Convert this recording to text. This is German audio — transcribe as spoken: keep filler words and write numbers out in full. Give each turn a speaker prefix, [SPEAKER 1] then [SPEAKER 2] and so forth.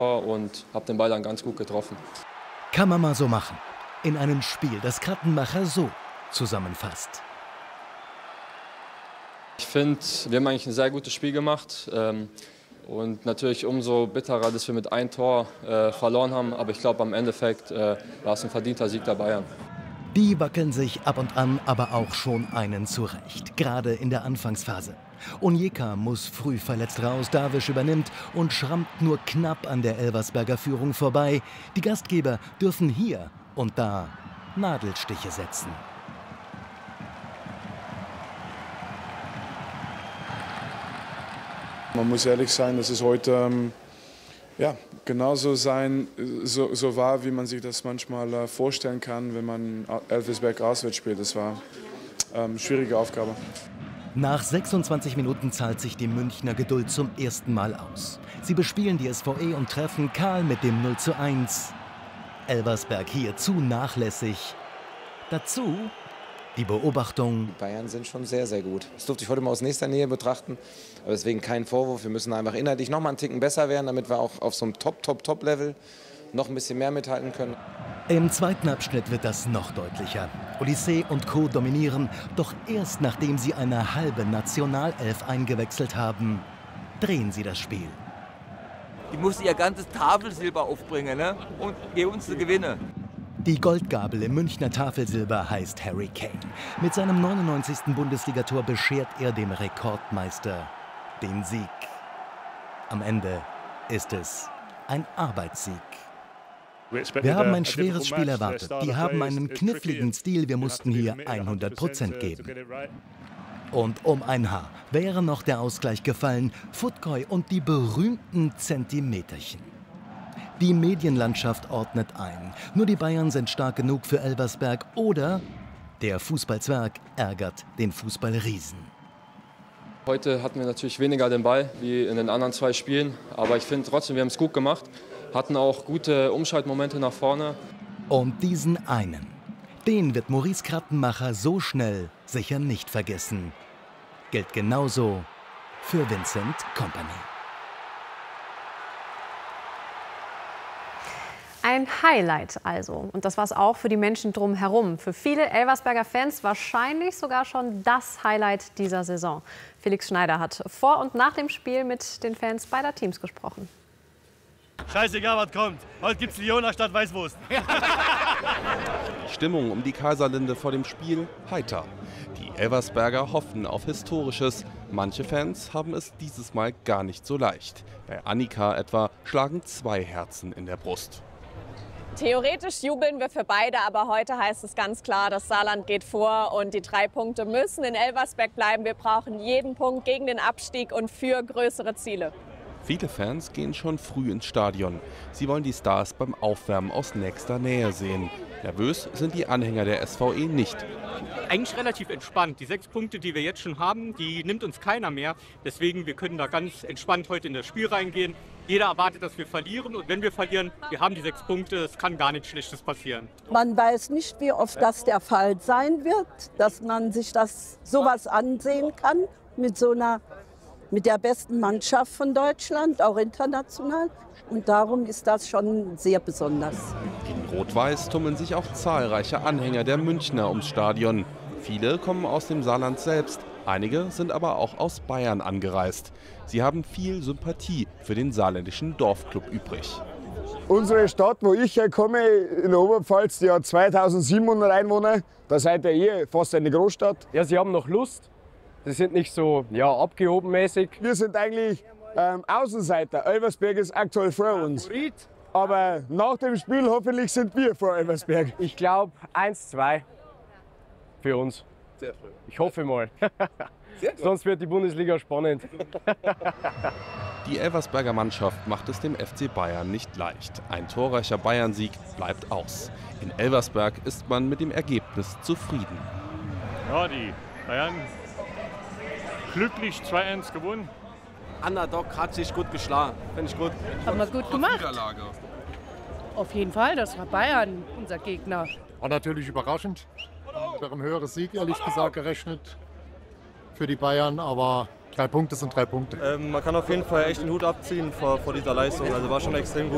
[SPEAKER 1] und habe den Ball dann ganz gut getroffen.
[SPEAKER 2] Kann man mal so machen. In einem Spiel, das Krattenmacher so zusammenfasst.
[SPEAKER 1] Ich finde, wir haben eigentlich ein sehr gutes Spiel gemacht. Ähm, und natürlich umso bitterer, dass wir mit einem Tor äh, verloren haben. Aber ich glaube, am Endeffekt äh, war es ein verdienter Sieg der Bayern.
[SPEAKER 2] Die wackeln sich ab und an aber auch schon einen zurecht, gerade in der Anfangsphase. Onyeka muss früh verletzt raus, Darwish übernimmt und schrammt nur knapp an der Elversberger Führung vorbei. Die Gastgeber dürfen hier und da Nadelstiche setzen.
[SPEAKER 3] Man muss ehrlich sein, dass es heute ähm, ja, genauso sein, so, so war, wie man sich das manchmal äh, vorstellen kann, wenn man Elversberg auswärts spielt. Das war ähm, eine schwierige Aufgabe.
[SPEAKER 2] Nach sechsundzwanzig Minuten zahlt sich die Münchner Geduld zum ersten Mal aus. Sie bespielen die S V E und treffen Karl mit dem null zu eins. Elversberg hier zu nachlässig. Dazu die Beobachtung.
[SPEAKER 4] Die Bayern sind schon sehr, sehr gut. Das durfte ich heute mal aus nächster Nähe betrachten. Aber deswegen kein Vorwurf. Wir müssen einfach inhaltlich noch mal einen Ticken besser werden, damit wir auch auf so einem Top, Top, Top-Level noch ein bisschen mehr mithalten können.
[SPEAKER 2] Im zweiten Abschnitt wird das noch deutlicher. Odyssee und Co. dominieren, doch erst nachdem sie eine halbe Nationalelf eingewechselt haben, drehen sie das Spiel.
[SPEAKER 5] Die musste ihr ganzes Tafelsilber aufbringen, ne? Und geben uns zu gewinnen.
[SPEAKER 2] Die Goldgabel im Münchner Tafelsilber heißt Harry Kane. Mit seinem neunundneunzigsten Bundesligator beschert er dem Rekordmeister den Sieg. Am Ende ist es ein Arbeitssieg. Wir haben ein schweres Spiel erwartet. Die haben einen kniffligen Stil. Wir mussten hier hundert Prozent geben. Und um ein Haar wäre noch der Ausgleich gefallen. Futkoi und die berühmten Zentimeterchen. Die Medienlandschaft ordnet ein. Nur die Bayern sind stark genug für Elversberg oder der Fußballzwerg ärgert den Fußballriesen.
[SPEAKER 1] Heute hatten wir natürlich weniger den Ball wie in den anderen zwei Spielen. Aber ich finde trotzdem, wir haben es gut gemacht. Hatten auch gute Umschaltmomente nach vorne.
[SPEAKER 2] Und diesen einen, den wird Maurice Krattenmacher so schnell sicher nicht vergessen. Gilt genauso für Vincent Kompany.
[SPEAKER 6] Ein Highlight also. Und das war es auch für die Menschen drumherum. Für viele Elversberger Fans wahrscheinlich sogar schon das Highlight dieser Saison. Felix Schneider hat vor und nach dem Spiel mit den Fans beider Teams gesprochen.
[SPEAKER 7] Scheißegal, was kommt. Heute gibt's Liona statt Weißwurst.
[SPEAKER 8] Die Stimmung um die Kaiserlinde vor dem Spiel heiter. Die Elversberger hoffen auf Historisches. Manche Fans haben es dieses Mal gar nicht so leicht. Bei Annika etwa schlagen zwei Herzen in der Brust.
[SPEAKER 9] Theoretisch jubeln wir für beide, aber heute heißt es ganz klar, das Saarland geht vor und die drei Punkte müssen in Elversberg bleiben. Wir brauchen jeden Punkt gegen den Abstieg und für größere Ziele.
[SPEAKER 8] Viele Fans gehen schon früh ins Stadion. Sie wollen die Stars beim Aufwärmen aus nächster Nähe sehen. Nervös sind die Anhänger der S V E nicht.
[SPEAKER 10] Eigentlich relativ entspannt. Die sechs Punkte, die wir jetzt schon haben, die nimmt uns keiner mehr. Deswegen, wir können da ganz entspannt heute in das Spiel reingehen. Jeder erwartet, dass wir verlieren. Und wenn wir verlieren, wir haben die sechs Punkte, es kann gar nichts Schlechtes passieren.
[SPEAKER 11] Man weiß nicht, wie oft das der Fall sein wird, dass man sich das sowas ansehen kann mit so einer, mit der besten Mannschaft von Deutschland, auch international. Und darum ist das schon sehr besonders.
[SPEAKER 8] In Rot-Weiß tummeln sich auch zahlreiche Anhänger der Münchner ums Stadion. Viele kommen aus dem Saarland selbst, einige sind aber auch aus Bayern angereist. Sie haben viel Sympathie für den saarländischen Dorfclub übrig.
[SPEAKER 12] Unsere Stadt, wo ich herkomme, in der Oberpfalz, die hat zweitausendsiebenhundert Einwohner. Da seid ihr hier fast eine Großstadt.
[SPEAKER 13] Ja, sie haben noch Lust. Sie sind nicht so ja, abgehobenmäßig.
[SPEAKER 12] Wir sind eigentlich ähm, Außenseiter. Elversberg ist aktuell vor uns. Aber nach dem Spiel hoffentlich sind wir vor Elversberg.
[SPEAKER 13] Ich glaube eins zwei für uns.
[SPEAKER 8] Sehr früh.
[SPEAKER 13] Ich hoffe mal. Sonst wird die Bundesliga spannend.
[SPEAKER 8] Die Elversberger Mannschaft macht es dem F C Bayern nicht leicht. Ein torreicher Bayern-Sieg bleibt aus. In Elversberg ist man mit dem Ergebnis zufrieden.
[SPEAKER 7] Ja, die Bayern glücklich zwei eins gewonnen.
[SPEAKER 14] Underdog hat sich gut geschlagen, finde ich gut.
[SPEAKER 15] Haben wir gut gemacht. Auf jeden Fall, das war Bayern, unser Gegner.
[SPEAKER 16] War natürlich überraschend. Mit einem höheren Sieg, ehrlich gesagt, gerechnet für die Bayern. Aber drei Punkte sind drei Punkte.
[SPEAKER 17] Ähm, man kann auf jeden Fall echt den Hut abziehen vor, vor dieser Leistung. Also war schon extrem gut.